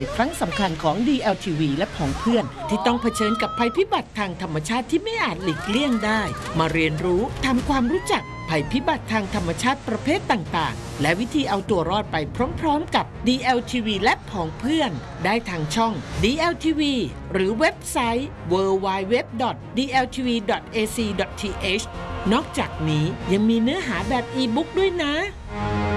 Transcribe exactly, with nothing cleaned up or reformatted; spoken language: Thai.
ครั้งสำคัญของ ดี แอล ที วี และผองเพื่อนที่ต้องเผชิญกับภัยพิบัติทางธรรมชาติที่ไม่อาจหลีกเลี่ยงได้มาเรียนรู้ทำความรู้จักภัยพิบัติทางธรรมชาติประเภทต่างๆและวิธีเอาตัวรอดไปพร้อมๆกับ ดี แอล ที วี และผองเพื่อนได้ทางช่อง ดี แอล ที วี หรือเว็บไซต์ ดับเบิลยู ดับเบิลยู ดับเบิลยู ดอท ดี แอล ที วี ดอท เอ ซี ดอท ที เอช นอกจากนี้ยังมีเนื้อหาแบบอีบุ๊กด้วยนะ